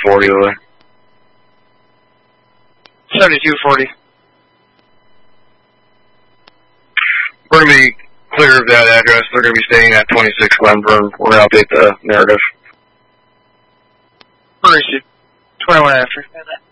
7240 over there. 7240. We're going to be clear of that address. They're going to be staying at 26 Glenburn. We're going to update the narrative. Where is she? 21 after.